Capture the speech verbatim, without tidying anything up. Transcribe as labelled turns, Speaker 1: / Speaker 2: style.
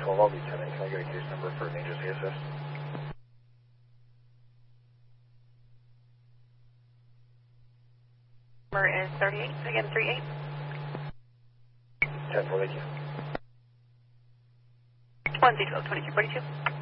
Speaker 1: twelve, I'll be ten eight. Can I get a case number for emergency assist?
Speaker 2: Number is thirty-eight, again, three eight.
Speaker 1: ten four, thank you.
Speaker 2: one zero, twenty-two forty-two.